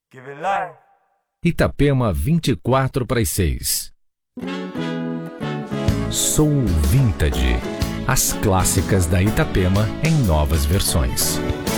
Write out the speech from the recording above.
Itapema 6. Soul Vintage. As clássicas da Itapema em novas versões.